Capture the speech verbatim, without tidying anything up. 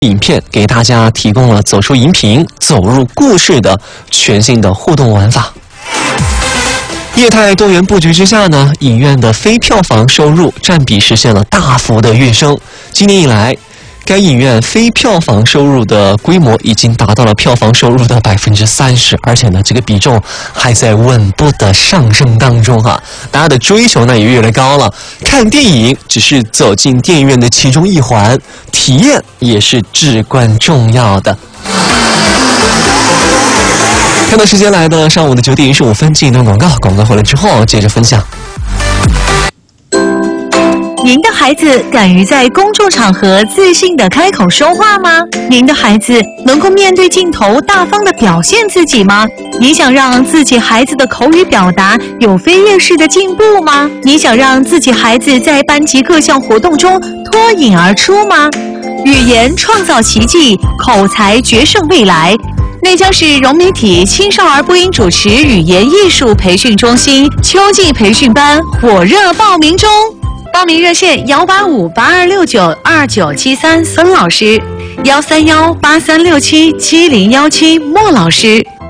影片给大家提供了走出荧屏、走入故事的全新的互动玩法。业态多元布局之下呢，影院的非票房收入占比实现了大幅的跃升。今年以来，该影院非票房收入的规模已经达到了票房收入的百分之三十，而且呢，这个比重还在稳步的上升当中哈、啊。大家的追求呢也越来越高了。看电影只是走进电影院的其中一环，体验也是至关重要的。看到时间来的上午的九点十五分，进一段广告，广告回来之后接着分享。 您的孩子敢于在公众场合自信地开口说话吗？您的孩子能够面对镜头大方地表现自己吗？你想让自己孩子的口语表达有飞跃式的进步吗？你想让自己孩子在班级各项活动中脱颖而出吗？语言创造奇迹，口才决胜未来。内江市融媒体青少儿播音主持语言艺术培训中心秋季培训班火热报名中。报名热线幺八五八二六九二九七三孙老师，幺三幺八三六七七零幺七莫老师。